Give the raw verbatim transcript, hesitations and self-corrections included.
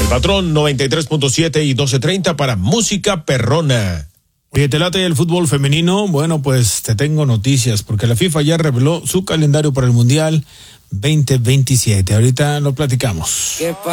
Patrón noventa y tres punto siete y doce treinta para Música Perrona. Oye, ¿te late el fútbol femenino? Bueno, pues te tengo noticias, porque la FIFA ya reveló su calendario para el Mundial veinte veintisiete. Ahorita lo platicamos.